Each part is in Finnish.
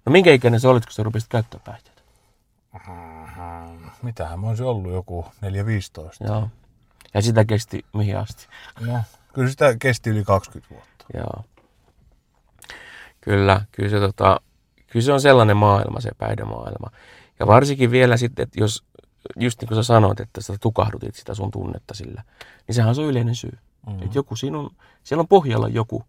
No minkä ikäinen sä olit, kun sä rupesit käyttämään päihteitä? Mitähän mä olisin ollut joku 4-15. Joo. Ja sitä kesti mihin asti? No, kyllä sitä kesti yli 20 vuotta. Joo. Kyllä se on sellainen maailma, se päihdemaailma. Ja varsinkin vielä sitten, että jos, just niin kuin sä sanoit, että sä tukahdutit sitä sun tunnetta sillä, niin sehän on sun yleinen syy. Mm-hmm. Että siellä on pohjalla joku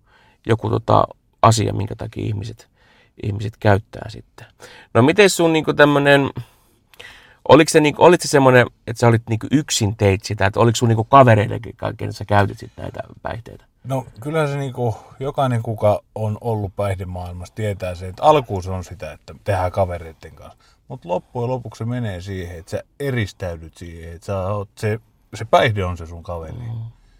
asia, minkä takia ihmiset käyttää sitten. No miten sun niinku tämmönen, oliko se semmoinen, että sä olit niinku yksin teit sitä, että oliko sun niinku kavereidenkin kaiken, sä käytit sitten näitä päihteitä? No kyllä se niinku, jokainen kuka on ollut päihdemaailmassa tietää se, että alkuun se on sitä, että tehdään kavereiden kanssa. Mutta loppujen lopuksi se menee siihen, että sä eristäydyt siihen, että se päihde on se sun kaveri. Mm.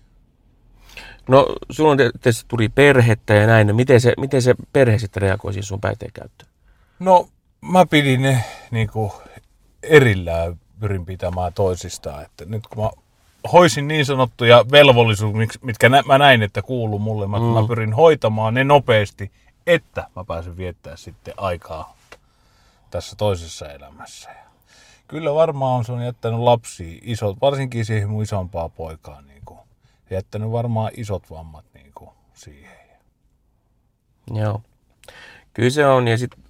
No sulla on tietysti tuli perhettä ja näin, miten se perhe sitten reagoi siihen sun päihteen käyttöön? No mä pidin ne niinku erillään, pyrin pitämään toisistaan, että nyt kun mä hoisin niin sanottuja velvollisuuksia, mitkä mä näin, että kuuluu mulle, mä pyrin hoitamaan ne nopeasti, että mä pääsen viettää sitten aikaa tässä toisessa elämässä. Ja kyllä varmaan se on jättänyt lapsia isot, varsinkin siihen mun isompaa poikaa, niinku, jättänyt varmaan isot vammat niinku, siihen. Joo, kyllä se on, ja sitten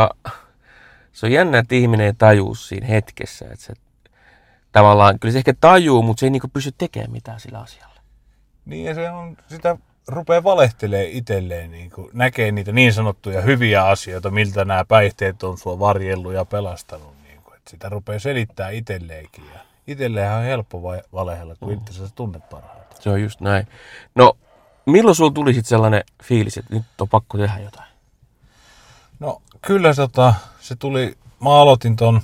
se on jännä, että ihminen ei tajuu siinä hetkessä, että se tavallaan, kyllä se ehkä tajuu, mutta se ei niinku pysty tekemään mitään sillä asialla. Niin ja se on, sitä rupeaa valehtelemaan itselleen, niinku, näkee niitä niin sanottuja hyviä asioita, miltä nämä päihteet on sua varjellut ja pelastanut. Niinku, että sitä rupeaa selittämään itselleenkin. Ja itselleenhän on helppo valehella, kun itse sä tunnet parhaiten. Se on just näin. No, milloin sulla tuli sitten sellainen fiilis, että nyt on pakko tehdä jotain? No kyllä se tuli, mä aloitin ton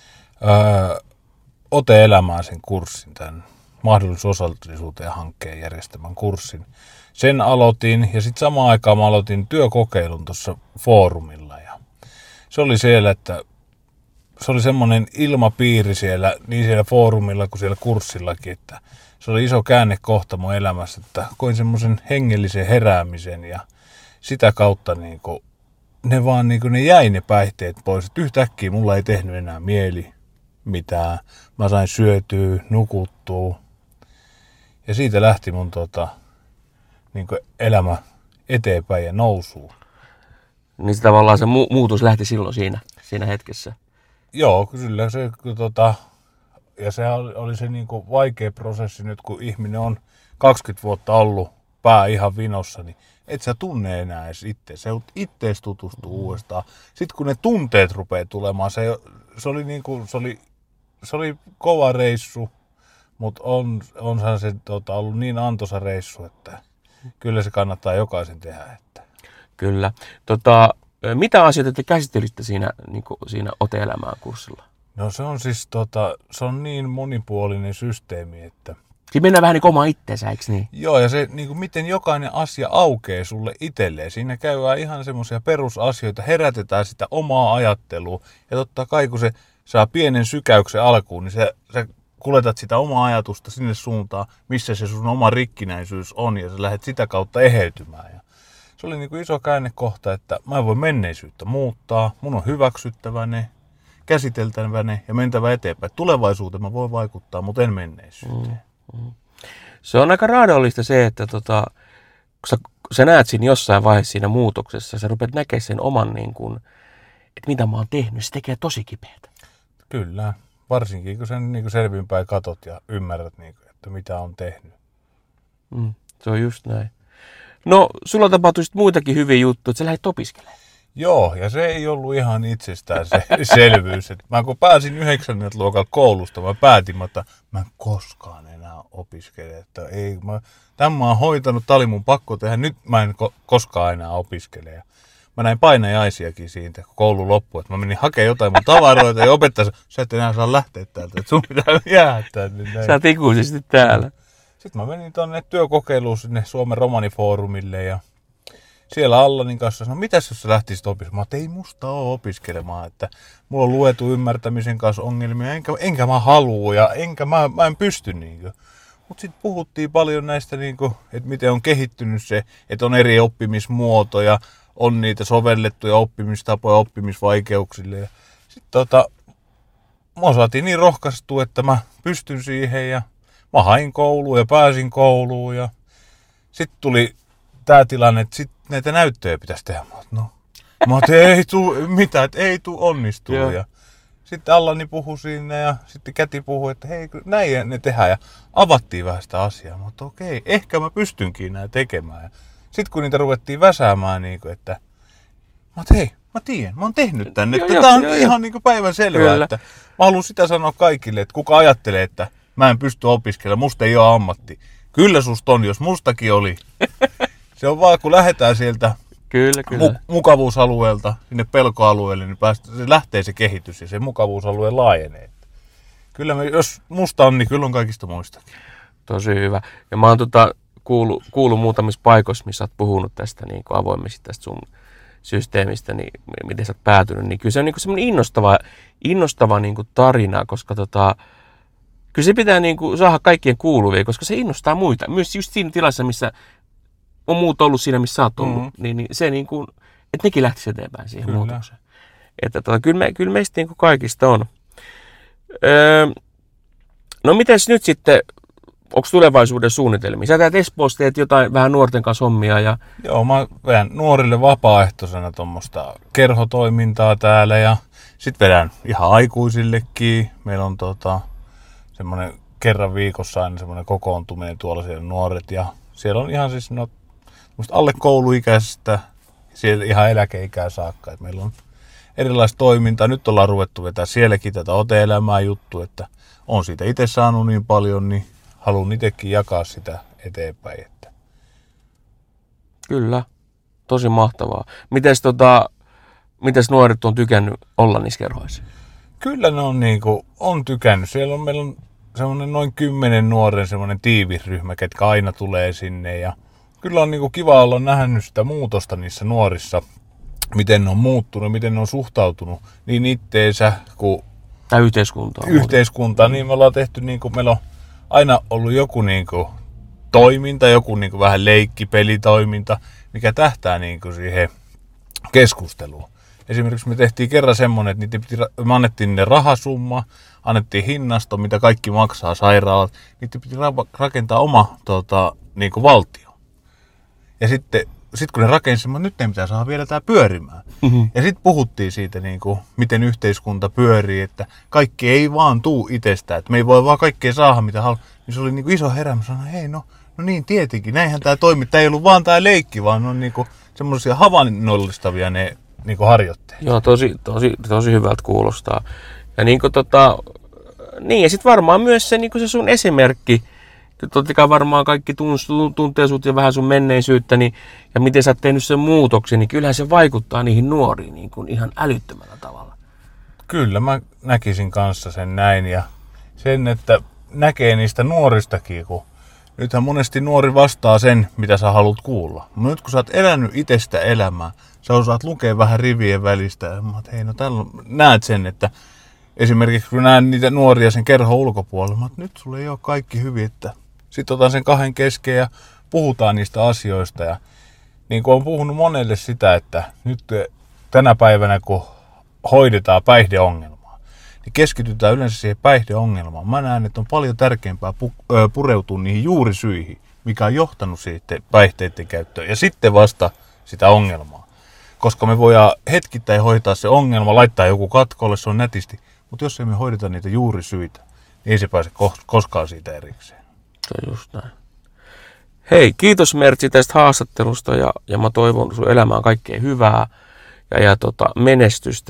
Ote elämään sen kurssin, tämän mahdollisuusosallisuuteen hankkeen järjestämän kurssin. Sen aloitin ja sitten samaan aikaan mä aloitin työkokeilun tuossa foorumilla. Ja se oli siellä, että se oli semmoinen ilmapiiri siellä, niin siellä foorumilla kuin siellä kurssillakin, että se oli iso käännekohta mun elämässä, että koin semmoisen hengellisen heräämisen ja sitä kautta niinku ne jäi ne päihteet pois. Et yhtäkkiä mulla ei tehnyt enää mieli mitään. Mä sain syötyä, nukuttua. Ja siitä lähti mun niinku elämä eteenpäin ja nousuun. Niin se tavallaan se muutos lähti silloin siinä hetkessä. Joo, kyllä se ja se oli se niinku vaikea prosessi nyt, kun ihminen on 20 vuotta ollut pää ihan vinossa, niin et sä tunne enää edes itse. Se ittees tutustuu uudestaan. Sitten kun ne tunteet rupeaa tulemaan, se oli kova reissu, mutta onhan se ollut niin antoisa reissu, että kyllä se kannattaa jokaisen tehdä. Että. Kyllä. Mitä asioita te käsittelitte siinä Ote-elämään kurssilla? No se on siis se on niin monipuolinen systeemi, että siinä mennään vähän niin kuin omaa itteensä, eikö niin? Joo, ja se, niin kuin miten jokainen asia aukeaa sulle itselleen. Siinä käydään ihan semmoisia perusasioita, herätetään sitä omaa ajattelua. Ja totta kai, kun se saa pienen sykäyksen alkuun, niin sä kuljetat sitä omaa ajatusta sinne suuntaan, missä se sun oma rikkinäisyys on, ja sä lähdet sitä kautta eheytymään. Ja se oli niin kuin iso käännekohta, että mä en voi menneisyyttä muuttaa, mun on hyväksyttävä ne, käsiteltävä ne ja mentävä eteenpäin. Tulevaisuuteen mä voin vaikuttaa, mutta en menneisyyteen. Se on aika raadollista se, että kun sä näet siinä jossain vaiheessa siinä muutoksessa, sä rupeat näkemään sen oman, että mitä mä oon tehnyt, se tekee tosi kipeätä. Kyllä, varsinkin kun sen selvinpäin katot ja ymmärrät, että mitä on tehnyt. Se on just näin. No, sulla tapahtui sitten muitakin hyviä juttuja, että sä lähdit opiskelemaan. Joo, ja se ei ollut ihan itsestään se selvyys. Mä kun pääsin 9. luokan koulusta, mä päätin, että mä en koskaan enää opiskele. Että tämän mä oon hoitanut, tää oli mun pakko tehdä, nyt mä en koskaan enää opiskele. Ja mä näin painajaisiakin siitä, kun koulu loppui, että mä menin hakemaan jotain mun tavaroita ja opettaja sanoi, sä et enää saa lähteä täältä, että sun pitää jäädä tänne. Sä oot ikuisesti täällä. Sitten mä menin tonne työkokeiluun sinne Suomen romanifoorumille ja siellä Allanin kanssa sanoi, mitäs jos sä lähtisit opiskelemaan? Mä että ei musta ole opiskelemaan, että mulla on luetun ymmärtämisen kanssa ongelmia, enkä mä halua ja mä en pysty niinkö. Mutta sitten puhuttiin paljon näistä, että miten on kehittynyt se, että on eri oppimismuotoja, on niitä sovellettuja oppimistapoja oppimisvaikeuksille. Ja sitten mua saatiin niin rohkaistua, että mä pystyn siihen ja mä hain kouluun ja pääsin kouluun ja sitten tuli tää tilanne, että sit näitä näyttöjä pitäisi tehdä. Mä että ei tuu mitään, että ei tuu onnistua. Ja sitten Allani puhui siinä ja sitten Käti puhui, että hei, näin ne tehdään ja avattiin vähän sitä asiaa. Mä että okei, ehkä mä pystynkin nää tekemään. Sitten kun niitä ruvettiin väsäämään, niin kuin, että mä että hei, mä tiedän, mä oon tehnyt tänne. Tää on ihan niin päivän selvää, että mä haluan sitä sanoa kaikille, että kuka ajattelee, että mä en pysty opiskelemaan, musta ei ole ammatti. Kyllä susta on, jos mustakin oli. Se on vaan, kun lähdetään sieltä mukavuusalueelta sinne pelkoalueelle, niin se lähtee se kehitys ja se mukavuusalue laajenee. Kyllä jos musta on, niin kyllä on kaikista muistakin. Tosi hyvä. Ja mä oon kuullut muutamissa paikoissa, missä oot puhunut tästä niin kuin avoimesti tästä sun systeemistä, niin miten sä oot päätynyt. Niin kyllä se on niin kuin semmoinen innostava niin kuin tarina, koska kyllä se pitää niin kuin saada kaikkien kuuluvia, koska se innostaa muita. Myös just siinä tilassa, missä on muut ollut siinä, missä sä oot ollut, niin se niin kuin, että nekin lähtisi eteenpäin siihen muutokseen. Että kyllä meistä niin kuin kaikista on. No mites nyt sitten, onko tulevaisuuden suunnitelmia? Sä teet Espoossa, teet jotain vähän nuorten kanssa hommia ja... Joo, mä vedän nuorille vapaaehtoisena tuommoista kerhotoimintaa täällä ja sit vedän ihan aikuisillekin. Meillä on semmoinen kerran viikossa aina semmoinen kokoontuminen tuolla siellä nuoret ja siellä on ihan siis alle kouluikäisestä, siellä ihan eläkeikää saakka. Et meillä on erilaista toimintaa. Nyt ollaan ruvettu vetää sielläkin tätä ote-elämää juttua, että on siitä itse saanut niin paljon, niin haluan itsekin jakaa sitä eteenpäin. Että. Kyllä, tosi mahtavaa. Mites nuoret on tykännyt olla niissä kerhoissa? Kyllä ne on tykännyt. Meillä on semmoinen noin 10 nuoren semmoinen tiivis ryhmä, ketkä aina tulee sinne ja kyllä on kiva olla nähnyt sitä muutosta niissä nuorissa, miten ne on muuttunut, miten ne on suhtautunut niin itteensä kuin yhteiskuntaan. Niin me ollaan tehty, meillä on aina ollut joku toiminta, joku vähän leikkipelitoiminta, mikä tähtää siihen keskusteluun. Esimerkiksi me tehtiin kerran semmoinen, että me annettiin ne rahasumma, annettiin hinnasto, mitä kaikki maksaa sairaalat, niitä piti rakentaa oma valtio. Ja sitten kun ne rakensi, nyt ne pitää saada vielä tää pyörimään. Mm-hmm. Ja sitten puhuttiin siitä, miten yhteiskunta pyörii, että kaikki ei vaan tuu itsestään. Että me ei voi vaan kaikkea saada, mitä haluaa. Niin se oli iso herämys. Sanoin, hei no niin tietenkin, näinhän tää toimii. Tää ei ollut vaan tää leikki, vaan on semmoisia havainnollistavia ne harjoitteet. Joo, tosi hyvältä kuulostaa. Ja niin ja sitten varmaan myös se, se sun esimerkki. Totta kai varmaan kaikki tuntee sut ja vähän sun menneisyyttä, ja miten sä oot tehnyt sen muutoksen, niin kyllähän se vaikuttaa niihin nuoriin ihan älyttömällä tavalla. Kyllä, mä näkisin kanssa sen näin ja sen, että näkee niistä nuoristakin, kun nythän monesti nuori vastaa sen, mitä sä haluat kuulla. Mutta nyt kun sä oot elänyt itsestä elämää, sä osaat lukea vähän rivien välistä ja mä oot, hei no näet sen, että esimerkiksi kun näen niitä nuoria sen kerhon ulkopuolella, mä oot, nyt sulla ei ole kaikki hyvin, että sitten otan sen kahden kesken ja puhutaan niistä asioista. Ja niin kuin olen puhunut monelle sitä, että nyt tänä päivänä kun hoidetaan päihdeongelmaa, niin keskitytään yleensä siihen päihdeongelmaan. Mä näen, että on paljon tärkeämpää pureutua niihin juurisyihin, mikä on johtanut siitä päihteiden käyttöön ja sitten vasta sitä ongelmaa. Koska me voidaan hetkittäin hoitaa se ongelma, laittaa joku katkolle, se on nätisti, mutta jos emme hoideta niitä juurisyitä, niin ei se pääse koskaan siitä erikseen. Se on just näin. Hei, kiitos Mertsi tästä haastattelusta ja mä toivon sun elämään kaikkea hyvää ja menestystä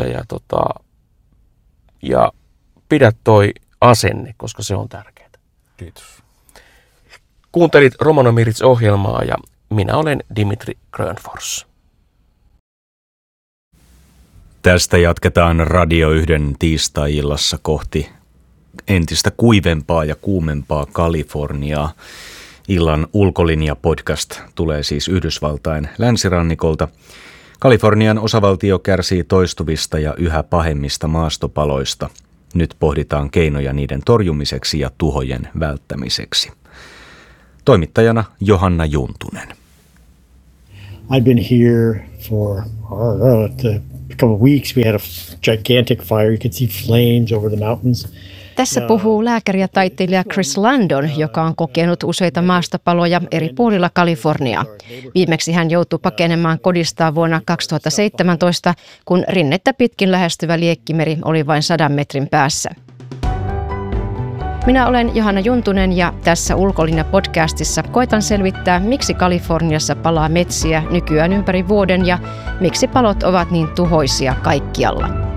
ja pidä toi asenne, koska se on tärkeää. Kiitos. Kuuntelit Romano Miritz-ohjelmaa ja minä olen Dimitri Grönfors. Tästä jatketaan Radio 1 tiistai-illassa kohti entistä kuivempaa ja kuumempaa Kaliforniaa. Illan ulkolinja-podcast tulee siis Yhdysvaltain länsirannikolta. Kalifornian osavaltio kärsii toistuvista ja yhä pahemmista maastopaloista. Nyt pohditaan keinoja niiden torjumiseksi ja tuhojen välttämiseksi. Toimittajana Johanna Juntunen. I'd been here for a couple of weeks. We had a gigantic fire. You could see flames over the mountains. Tässä puhuu lääkäri ja taiteilija Chris Landon, joka on kokenut useita maastopaloja eri puolilla Kaliforniaa. Viimeksi hän joutui pakenemaan kodistaan vuonna 2017, kun rinnettä pitkin lähestyvä liekkimeri oli vain 100 metrin päässä. Minä olen Johanna Juntunen ja tässä Ulkolinja-podcastissa koitan selvittää, miksi Kaliforniassa palaa metsiä nykyään ympäri vuoden ja miksi palot ovat niin tuhoisia kaikkialla.